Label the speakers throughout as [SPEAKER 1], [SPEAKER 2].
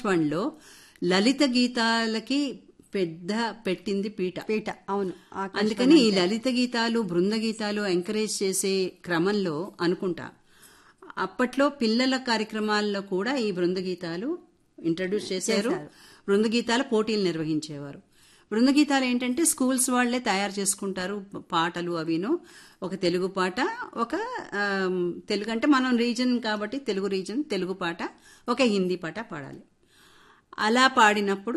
[SPEAKER 1] ఆకాశవాణిలో లలిత గీతాలకి పెద్ద పెట్టింది పీట.
[SPEAKER 2] అవును.
[SPEAKER 1] అందుకని ఈ లలిత గీతాలు, బృంద గీతాలు ఎంకరేజ్ చేసే క్రమంలో అనుకుంటా అప్పట్లో పిల్లల కార్యక్రమాల్లో కూడా ఈ బృంద గీతాలు ఇంట్రడ్యూస్ చేశారు. బృంద గీతాల పోటీలు నిర్వహించేవారు. బృంద గీతాలు ఏంటంటే స్కూల్స్ వాళ్లే తయారు చేసుకుంటారు పాటలు. అవిను ఒక తెలుగు పాట, ఒక తెలుగు అంటే మనం రీజన్ కాబట్టి తెలుగు రీజన్ తెలుగు పాట, ఒక హిందీ పాట పాడాలి. అలా పాడినప్పుడు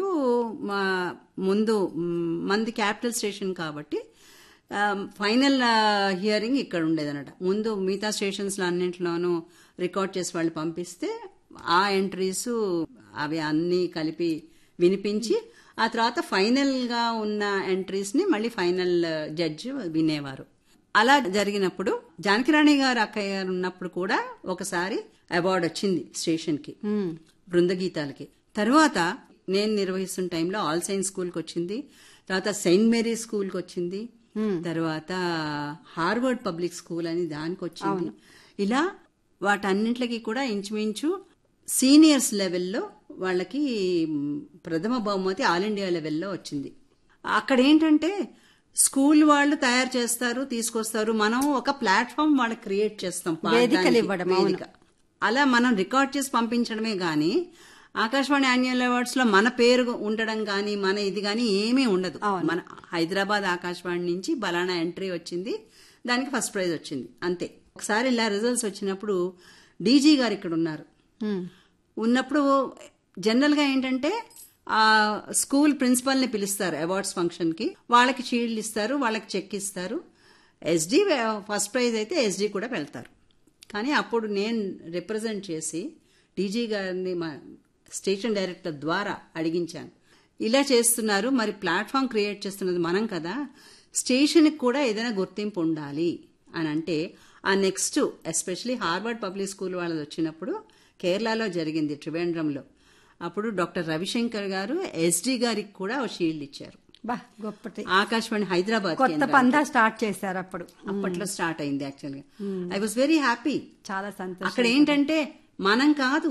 [SPEAKER 1] ముందు మంది క్యాపిటల్ స్టేషన్ కాబట్టి ఫైనల్ హియరింగ్ ఇక్కడ ఉండేదన్నమాట. ముందు మిగతా స్టేషన్స్ లో అన్నింటిలోనూ రికార్డ్ చేసి వాళ్ళు పంపిస్తే ఆ ఎంట్రీస్ అవి అన్ని కలిపి వినిపించి ఆ తర్వాత ఫైనల్ గా ఉన్న ఎంట్రీస్ ని మళ్ళీ ఫైనల్ జడ్జి వినేవారు. అలా జరిగినప్పుడు జానకిరాణి గారు అక్కయ్య గారు ఉన్నప్పుడు కూడా ఒకసారి అవార్డు వచ్చింది స్టేషన్ కి బృంద గీతాలకి. తర్వాత నేను నిర్వహిస్తున్న టైంలో ఆల్ సైన్స్ స్కూల్ కి వచ్చింది, తర్వాత సెయింట్ మేరీ స్కూల్ కి వచ్చింది, తర్వాత హార్వర్డ్ పబ్లిక్ స్కూల్ అని దానికి వచ్చింది. ఇలా వాటన్నింటికి కూడా ఇంచుమించు సీనియర్స్ లెవెల్లో వాళ్ళకి ప్రథమ బహుమతి ఆల్ ఇండియా లెవెల్లో వచ్చింది. అక్కడ ఏంటంటే స్కూల్ వాళ్ళు తయారు చేస్తారు, తీసుకొస్తారు, మనం ఒక ప్లాట్ఫామ్ వాళ్ళకి క్రియేట్ చేస్తాం, వేదిక. అలా మనం రికార్డ్ చేసి పంపించడమే గానీ ఆకాశవాణి యాన్యువల్ అవార్డ్స్ లో మన పేరు ఉండడం గానీ మన ఇది గానీ ఏమీ ఉండదు. మన హైదరాబాద్ ఆకాశవాణి నుంచి బలానా ఎంట్రీ వచ్చింది, దానికి ఫస్ట్ ప్రైజ్ వచ్చింది, అంతే. ఒకసారి ఇలా రిజల్ట్స్ వచ్చినప్పుడు డీజీ గారు ఇక్కడ ఉన్నారు. ఉన్నప్పుడు జనరల్ గా ఏంటంటే ఆ స్కూల్ ప్రిన్సిపల్ ని పిలుస్తారు అవార్డ్స్ ఫంక్షన్ కి, వాళ్ళకి షీల్డ్ ఇస్తారు, వాళ్ళకి చెక్ ఇస్తారు. ఎస్డీ ఫస్ట్ ప్రైజ్ అయితే ఎస్డీ కూడా వెళ్తారు. కానీ అప్పుడు నేను రిప్రజెంట్ చేసి డీజీ గారిని మా స్టేషన్ డైరెక్టర్ ద్వారా అడిగించాను, ఇలా చేస్తున్నారు, మరి ప్లాట్ఫామ్ క్రియేట్ చేస్తున్నది మనం కదా, స్టేషన్కి కూడా ఏదైనా గుర్తింపు ఉండాలి అని అంటే ఆ next especially Harvard public school వాళ్ళది వచ్చినప్పుడు కేరళలో జరిగింది, ట్రివేండ్రంలో. అప్పుడు డాక్టర్ రవిశంకర్ గారు ఎస్డీ గారికి కూడా ఒక షీల్డ్ ఇచ్చారు. ఆకాశవాణి హైదరాబాద్
[SPEAKER 2] కొత్త పందా స్టార్ట్ చేశారు
[SPEAKER 1] అప్పట్లో స్టార్ట్ అయింది. యాక్చువల్గా ఐ వాజ్ వెరీ హ్యాపీ,
[SPEAKER 2] చాలా సంతోషం.
[SPEAKER 1] అక్కడ ఏంటంటే మనం కాదు,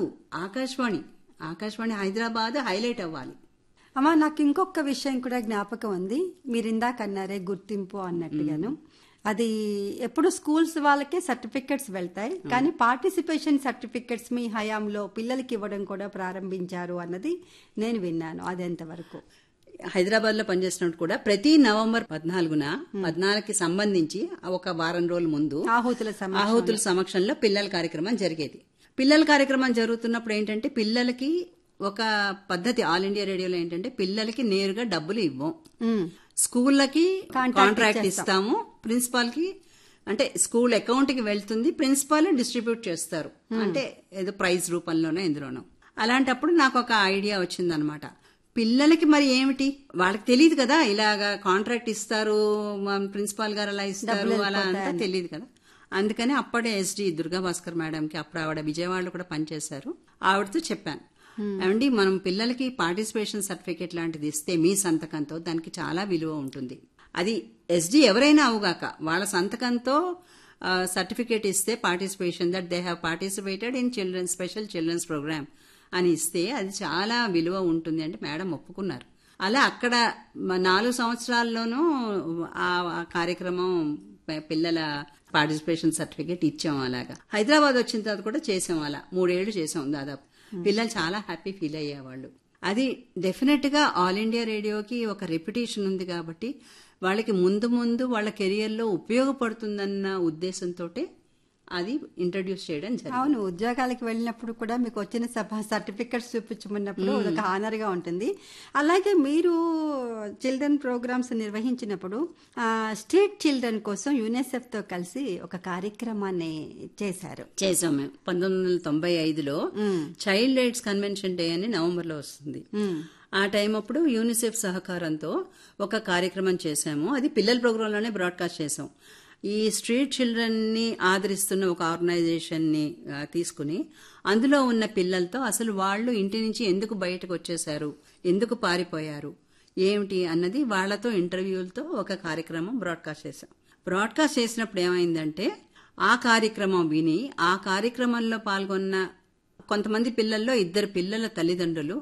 [SPEAKER 1] ఆకాశవాణి హైదరాబాద్ హైలైట్ అవ్వాలి.
[SPEAKER 2] అమ్మా, నాకు ఇంకొక విషయం కూడా జ్ఞాపకం ఉంది. మీరు ఇందాక అన్నారే గుర్తింపు అన్నట్టుగాను, అది ఎప్పుడు స్కూల్స్ వాళ్ళకే సర్టిఫికెట్స్ వెళ్తాయి, కానీ పార్టిసిపేషన్ సర్టిఫికెట్స్ మీ హయాంలో పిల్లలకి ఇవ్వడం కూడా ప్రారంభించారు అన్నది నేను విన్నాను. అదెంతవరకు?
[SPEAKER 1] హైదరాబాద్ లో పనిచేసినప్పుడు కూడా ప్రతి నవంబర్ 14కి సంబంధించి ఒక వారం రోజుల ముందు ఆహుతుల సమక్షంలో పిల్లల కార్యక్రమం జరిగేది. పిల్లల కార్యక్రమం జరుగుతున్నప్పుడు ఏంటంటే పిల్లలకి ఒక పద్ధతి ఆల్ ఇండియా రేడియోలో ఏంటంటే పిల్లలకి నేరుగా డబ్బులు ఇవ్వం, స్కూళ్ళకి కాంట్రాక్ట్ ఇస్తాము, ప్రిన్సిపాల్ కి అంటే స్కూల్ అకౌంట్ కి వెళ్తుంది, ప్రిన్సిపాల్ డిస్ట్రిబ్యూట్ చేస్తారు, అంటే ఏదో ప్రైజ్ రూపంలోనో ఎందులోనో. అలాంటప్పుడు నాకు ఒక ఐడియా వచ్చిందనమాట, పిల్లలకి మరి ఏమిటి వాళ్ళకి తెలియదు కదా, ఇలాగా కాంట్రాక్ట్ ఇస్తారు ప్రిన్సిపాల్ గారు అలా ఇస్తారు అలా అంతా తెలియదు కదా. అందుకని అప్పుడే ఎస్డీ దుర్గా భాస్కర్ మేడంకి, అప్పుడు ఆవిడ విజయవాడలో కూడా పనిచేశారు, ఆవిడతో చెప్పాను, ఏమండి మనం పిల్లలకి పార్టిసిపేషన్ సర్టిఫికేట్ లాంటిది ఇస్తే మీ సంతకంతో దానికి చాలా విలువ ఉంటుంది. అది ఎస్డీ ఎవరైనా అవుగాక వాళ్ళ సంతకంతో సర్టిఫికేట్ ఇస్తే participation that they have participated in special children's programme అని ఇస్తే అది చాలా విలువ ఉంటుంది అంటే మేడం ఒప్పుకున్నారు. అలా అక్కడ 4 సంవత్సరాల్లోనూ ఆ కార్యక్రమం పిల్లల పార్టిసిపేషన్ సర్టిఫికేట్ ఇచ్చాం. అలాగా హైదరాబాద్ వచ్చిన తర్వాత కూడా చేసాం, అలా 3 ఏళ్లు చేసాం దాదాపు. పిల్లలు చాలా హ్యాపీ ఫీల్ అయ్యేవాళ్ళు. అది డెఫినెట్ గా ఆల్ ఇండియా రేడియోకి ఒక రెప్యుటేషన్ ఉంది కాబట్టి వాళ్ళకి ముందు ముందు వాళ్ళ కెరియర్ లో ఉపయోగపడుతుందన్న ఉద్దేశంతో అది ఇంట్రడ్యూస్ చేయడం జరిగింది.
[SPEAKER 2] అవును, ఉద్యోగాలకు వెళ్ళినప్పుడు కూడా మీకు వచ్చిన సర్టిఫికెట్స్ చూపించమన్నప్పుడు ఒక ఆనర్ గా ఉంటుంది. అలాగే మీరు చిల్డ్రన్ ప్రోగ్రామ్స్ నిర్వహించినప్పుడు స్ట్రీట్ చిల్డ్రన్ కోసం యునిసెఫ్ తో కలిసి ఒక కార్యక్రమాన్ని చేశాం
[SPEAKER 1] మేము 1995లో చైల్డ్ రైట్స్ కన్వెన్షన్ డే అని నవంబర్ లో వస్తుంది. ఆ టైం అప్పుడు యూనిసెఫ్ సహకారంతో ఒక కార్యక్రమం చేశాము. అది పిల్లల ప్రోగ్రామ్ లోనే బ్రాడ్కాస్ట్ చేసాం. ఈ స్ట్రీట్ చిల్డ్రన్ ని ఆదరిస్తున్న ఒక ఆర్గనైజేషన్ ని తీసుకుని అందులో ఉన్న పిల్లలతో అసలు వాళ్ళు ఇంటి నుంచి ఎందుకు బయటకు వచ్చేశారు, ఎందుకు పారిపోయారు, ఏమిటి అన్నది వాళ్లతో ఇంటర్వ్యూలతో ఒక కార్యక్రమం బ్రాడ్కాస్ట్ చేశాం. బ్రాడ్కాస్ట్ చేసినప్పుడు ఏమైందంటే ఆ కార్యక్రమం విని ఆ కార్యక్రమంలో పాల్గొన్న కొంతమంది పిల్లల్లో 2 పిల్లల తల్లిదండ్రులు